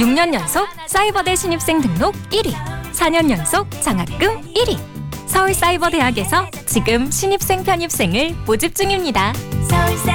6년 연속 사이버대 신입생 등록 1위, 4년 연속 장학금 1위. 서울사이버대학에서 지금 신입생 편입생을 모집 중입니다.